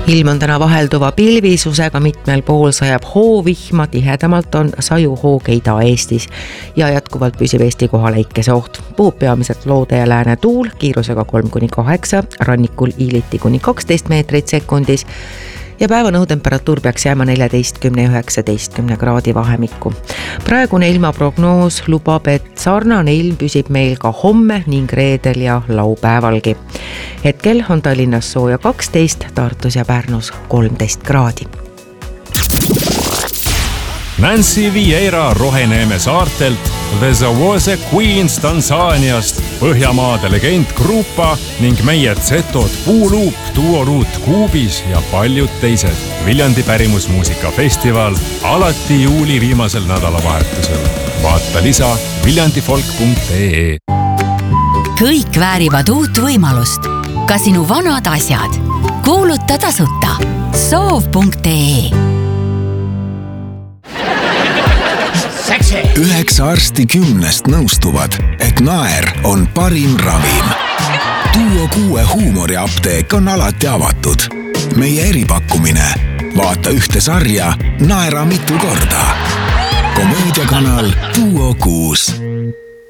Ilm on täna vahelduva pilvisusega, mitmel pool sajab hoovihma, tihedamalt on sajuhoog Ida-Eestis ja jätkuvalt püsib Eesti kohal äikese oht. Puhub peamiselt loode ja lääne tuul, kiirusega 3-8, rannikul Iiliti kuni 12 meetrit sekundis ja päevane õhutemperatuur peaks jääma 14-19 kraadi vahemikku. Praegune ilmaprognoos lubab, et sarnane ilm püsib meil ka homme ning reedel ja laupäevalgi. Hetkel on Tallinnas sooja 12, Tartus ja Pärnus 13 kraadi. Nancy Vieira Roheneeme saartelt, The Zawose Queens Tansaaniast, Põhjamaade legend Grupa ning meie Zetod Puuluup, Duoruut Kuubis ja paljud teised. Viljandi pärimusmuusikafestival alati juuli viimasel nädalavahetusel. Vaata lisa viljandifolk.ee. Kõik väärivad uut võimalust. Ka sinu vanad asjad. Kuuluta tasuta. Soov.ee. 9 arsti 10 nõustuvad, et naer on parim ravim. Duo 6 huumoriapteek on alati avatud. Meie eripakkumine. Vaata ühte sarja, naera mitu korda. Komöödiakanal Duo 6.